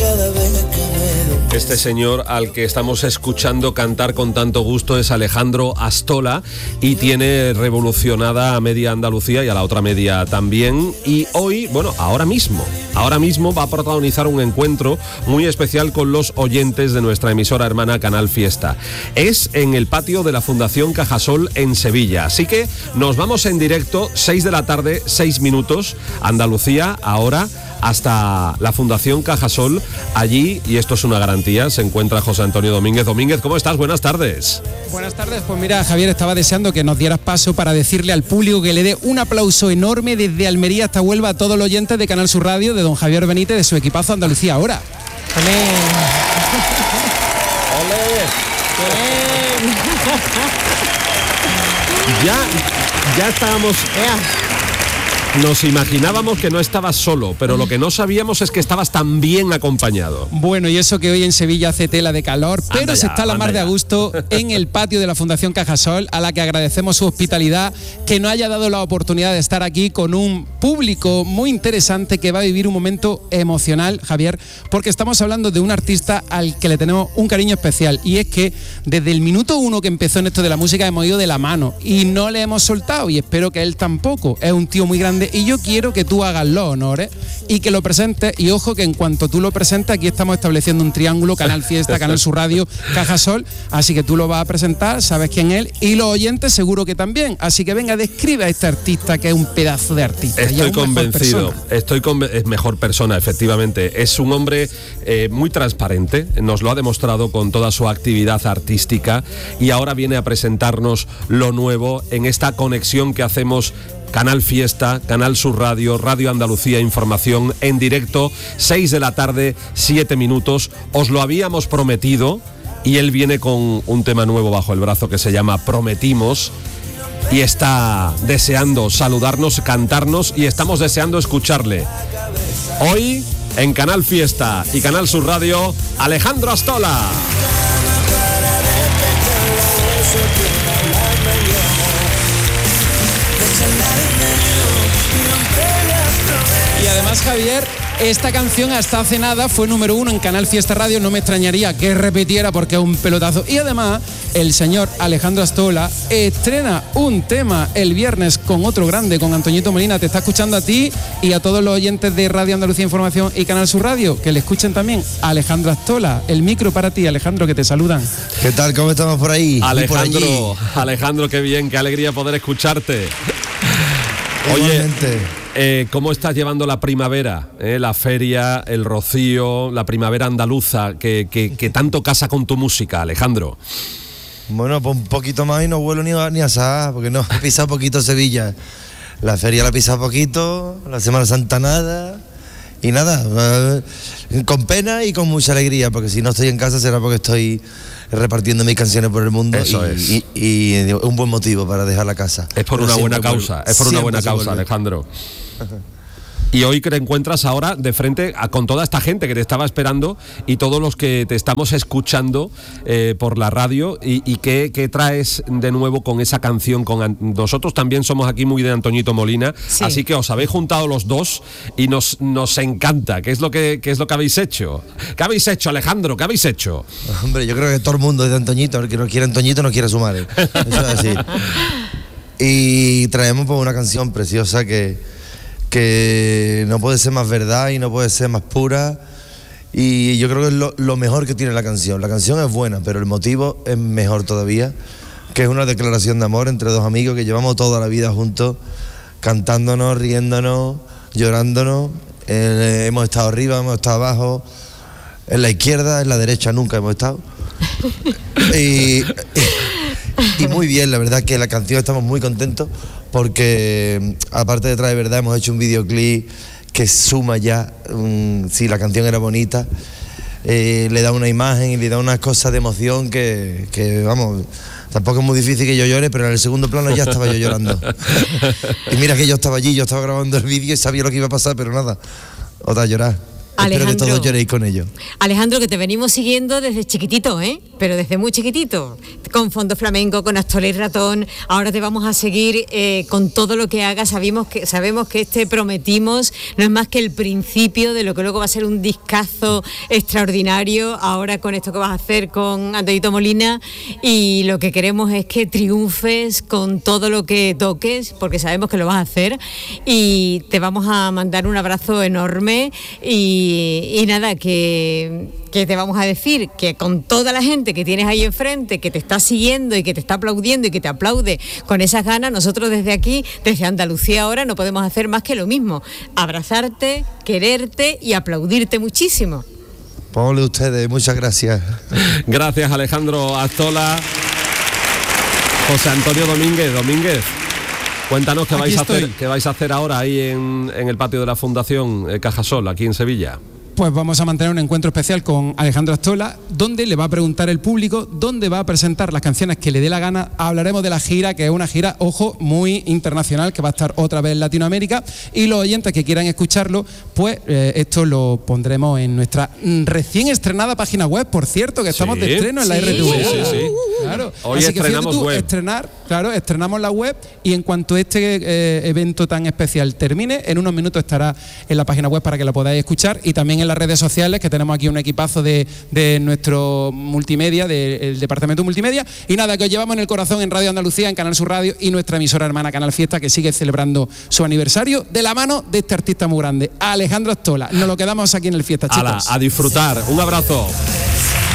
Este señor al que estamos escuchando cantar con tanto gusto es Alejandro Astola y tiene revolucionada a media Andalucía y a la otra media también. Y hoy, bueno, ahora mismo va a protagonizar un encuentro muy especial con los oyentes de nuestra emisora hermana Canal Fiesta. Es en el patio de la Fundación Cajasol en Sevilla. Así que nos vamos en directo, 6 de la tarde, 6 minutos, Andalucía, ahora hasta la Fundación Cajasol. Allí, y esto es una garantía, se encuentra José Antonio Domínguez. Domínguez, ¿cómo estás? Buenas tardes. Buenas tardes. Pues mira, Javier, estaba deseando que nos dieras paso para decirle al público que le dé un aplauso enorme desde Almería hasta Huelva a todos los oyentes de Canal Sur Radio, de don Javier Benítez, de su equipazo Andalucía Ahora. ¡Olé! Ya estábamos... Nos imaginábamos que no estabas solo, pero lo que no sabíamos es que estabas tan bien acompañado. Bueno, y eso que hoy en Sevilla hace tela de calor, pero se está a la mar de a gusto en el patio de la Fundación Cajasol, a la que agradecemos su hospitalidad, que nos haya dado la oportunidad de estar aquí con un público muy interesante que va a vivir un momento emocional, Javier, porque estamos hablando de un artista al que le tenemos un cariño especial, y es que desde el minuto 1 que empezó en esto de la música hemos ido de la mano y no le hemos soltado, y espero que él tampoco. Es un tío muy grande y yo quiero que tú hagas los honores y que lo presentes, y ojo que en cuanto tú lo presentes, aquí estamos estableciendo un triángulo: Canal Fiesta, Canal Sur Radio, Cajasol, así que tú lo vas a presentar, sabes quién es él, y los oyentes seguro que también, así que venga, describe a este artista que es un pedazo de artista. Estoy convencido, es mejor persona, efectivamente, es un hombre muy transparente, nos lo ha demostrado con toda su actividad artística, y ahora viene a presentarnos lo nuevo en esta conexión que hacemos Canal Fiesta, Canal Sur Radio, Radio Andalucía Información, en directo, 6 de la tarde, 7 minutos. Os lo habíamos prometido y él viene con un tema nuevo bajo el brazo que se llama Prometimos, y está deseando saludarnos, cantarnos, y estamos deseando escucharle. Hoy, en Canal Fiesta y Canal Sur Radio, Alejandro Astola. Y además, Javier, esta canción hasta hace nada fue número 1 en Canal Fiesta Radio. No me extrañaría que repitiera porque es un pelotazo. Y además, el señor Alejandro Astola estrena un tema el viernes con otro grande, con Antoñito Molina. Te está escuchando a ti y a todos los oyentes de Radio Andalucía Información y Canal Sur Radio, que le escuchen también a Alejandro Astola. El micro para ti, Alejandro, que te saludan. ¿Qué tal? ¿Cómo estamos por ahí? Alejandro, qué bien, qué alegría poder escucharte. Oye, ¿cómo estás llevando la primavera? La feria, el rocío, la primavera andaluza, que tanto casa con tu música, Alejandro. Bueno, pues un poquito más y no vuelo ni a Sahara, porque no he pisado poquito Sevilla. La feria la he pisado poquito, la Semana Santa nada, y nada, con pena y con mucha alegría, porque si no estoy en casa será porque estoy repartiendo mis canciones por el mundo. Eso y un buen motivo para dejar la casa. Es por una buena causa, Alejandro. Y hoy que te encuentras ahora de frente con toda esta gente que te estaba esperando y todos los que te estamos escuchando por la radio, y qué traes de nuevo con esa canción. Nosotros también somos aquí muy de Antoñito Molina, sí. Así que os habéis juntado los dos y nos encanta. ¿Qué es lo que habéis hecho? ¿Qué habéis hecho, Alejandro? ¿Qué habéis hecho? Hombre, yo creo que todo el mundo es de Antoñito. El que no quiere Antoñito no quiere sumar. Eso es así. Y traemos pues una canción preciosa que no puede ser más verdad y no puede ser más pura, y yo creo que es lo mejor que tiene la canción. La canción es buena, pero el motivo es mejor todavía, que es una declaración de amor entre dos amigos que llevamos toda la vida juntos, cantándonos, riéndonos, llorándonos. Hemos estado arriba, hemos estado abajo, en la izquierda, en la derecha nunca hemos estado. Y muy bien, la verdad que la canción estamos muy contentos, porque aparte de traer verdad hemos hecho un videoclip que suma ya, si la canción era bonita, le da una imagen y le da unas cosas de emoción que vamos, tampoco es muy difícil que yo llore, pero en el segundo plano ya estaba yo llorando. Y mira que yo estaba allí, yo estaba grabando el vídeo y sabía lo que iba a pasar, pero nada, otra llorar. Espero que todos lloréis con ellos. Alejandro, que te venimos siguiendo desde chiquitito, pero desde muy chiquitito, con Fondo Flamenco, con Astola y Ratón. Ahora te vamos a seguir con todo lo que hagas. Sabemos que Prometimos no es más que el principio de lo que luego va a ser un discazo extraordinario, ahora con esto que vas a hacer con Antonito Molina, y lo que queremos es que triunfes con todo lo que toques, porque sabemos que lo vas a hacer, y te vamos a mandar un abrazo enorme y nada, que te vamos a decir que con toda la gente que tienes ahí enfrente, que te está siguiendo y que te está aplaudiendo y que te aplaude con esas ganas, nosotros desde aquí, desde Andalucía ahora, no podemos hacer más que lo mismo: abrazarte, quererte y aplaudirte muchísimo. Ponle ustedes, muchas gracias. Gracias, Alejandro Astola. José Antonio Domínguez, cuéntanos qué vais a hacer ahora ahí en el patio de la Fundación Cajasol, aquí en Sevilla. Pues vamos a mantener un encuentro especial con Alejandro Astola, donde le va a preguntar el público dónde va a presentar las canciones que le dé la gana. Hablaremos de la gira, que es una gira, ojo, muy internacional, que va a estar otra vez en Latinoamérica, y los oyentes que quieran escucharlo, pues esto lo pondremos en nuestra recién estrenada página web, por cierto, que estamos de estreno en la RTV. Sí. Claro. Hoy así estrenamos que web. Estrenamos la web, y en cuanto este evento tan especial termine, en unos minutos estará en la página web para que la podáis escuchar, y también en las redes sociales, que tenemos aquí un equipazo de nuestro multimedia, del departamento multimedia. Y nada, que os llevamos en el corazón en Radio Andalucía, en Canal Sur Radio, y nuestra emisora hermana Canal Fiesta, que sigue celebrando su aniversario de la mano de este artista muy grande, Alejandro Astola. Nos lo quedamos aquí en el Fiesta, chicos. A disfrutar. Un abrazo.